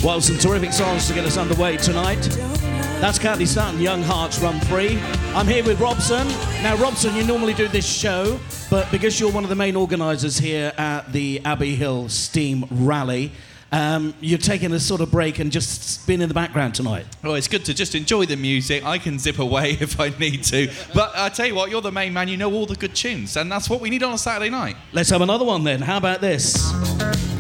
Well, some terrific songs to get us underway tonight. That's Kathy Sutton, Young Hearts Run Free. I'm here with Robson. Now, Robson, you normally do this show, but because you're one of the main organisers here at the Abbey Hill Steam Rally, you're taking a sort of break and just been in the background tonight. Well, it's good to just enjoy the music. I can zip away if I need to. But I tell you what, you're the main man, you know all the good tunes, and that's what we need on a Saturday night. Let's have another one then. How about this?